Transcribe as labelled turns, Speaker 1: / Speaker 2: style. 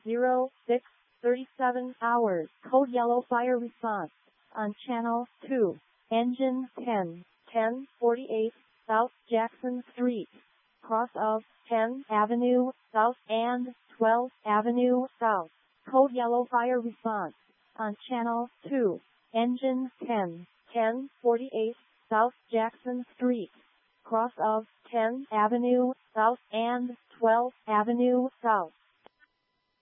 Speaker 1: 06:37 hours. Code yellow fire response on channel 2. Engine 10, 1048 South Jackson Street, cross of 10th Avenue South and 12th Avenue South. Code yellow fire response on channel 2. Engine 10, 1048 South Jackson Street, cross of 10th Avenue South and 12th Avenue South.